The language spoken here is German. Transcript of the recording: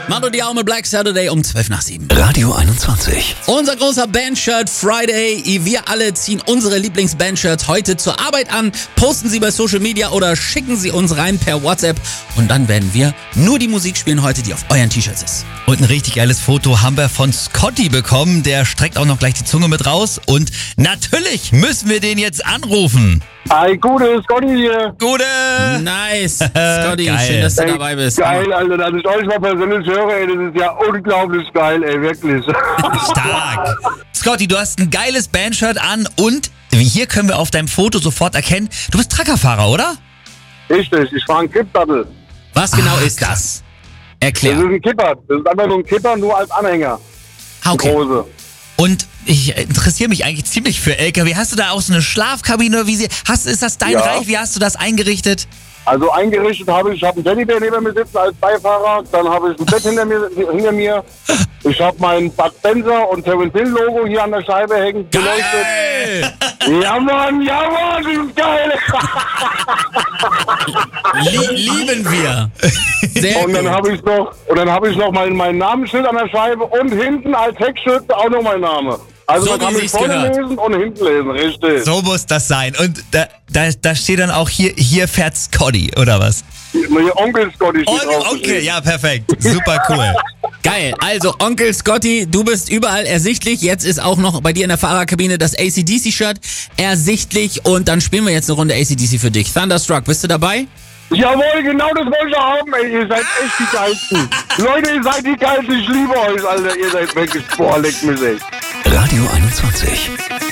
Mando Diao mit Black Saturday um 7:12. Radio 21. Unser großer Bandshirt Friday. Wir alle ziehen unsere Lieblingsbandshirts heute zur Arbeit an, posten sie bei Social Media oder schicken sie uns rein per WhatsApp. Und dann werden wir nur die Musik spielen heute, die auf euren T-Shirts ist. Und ein richtig geiles Foto haben wir von Scotty bekommen. Der streckt auch noch gleich die Zunge mit raus. Und natürlich müssen wir den jetzt anrufen. Hi, Gute, Scotty hier. Gute! Nice. Scotty, Geil. schön, dass du dabei bist. Geil, Alter, dass ich euch mal persönlich höre, ey, das ist ja unglaublich geil, ey, wirklich. Stark. Scotty, du hast ein geiles Bandshirt an und hier können wir auf deinem Foto sofort erkennen, du bist Truckerfahrer, oder? Richtig, ich fahre einen Kippdattel. Was genau ist das? Das ist Erklär. ein Kipper. Das ist einfach nur ein Kipper, nur als Anhänger. Okay. Große. Und ich interessiere mich eigentlich ziemlich für LKW. Hast du da auch so eine Schlafkabine? Ist das dein Ja. Reich? Wie hast du das eingerichtet? Also eingerichtet habe ich einen Teddybär neben mir sitzen als Beifahrer, dann habe ich ein Bett hinter mir. Ich habe mein Bud Spencer und Terence Hill Logo hier an der Scheibe hängen, beleuchtet. Geil! Ja Mann, das ist geil. Lieben wir. Sehr Und dann gut. habe ich noch mein Namensschild an der Scheibe und hinten als Heckschild auch noch mein Name. Also So man kann wie mich sich's vorne gehört. lesen und hinten lesen, richtig. So muss das sein. Und da steht dann auch hier fährt Scotty, oder was? Mein Onkel Scotty steht drauf. Okay, ja, perfekt. Super cool. Geil. Also, Onkel Scotty, du bist überall ersichtlich. Jetzt ist auch noch bei dir in der Fahrerkabine das AC/DC-Shirt ersichtlich. Und dann spielen wir jetzt eine Runde AC/DC für dich. Thunderstruck, bist du dabei? Jawohl, genau das wollte ich haben, ey. Ihr seid echt die Geilsten. Leute, ihr seid die Geilsten. Ich liebe euch, Alter. Ihr seid wirklich, boah, leckt mich echt. Radio 21.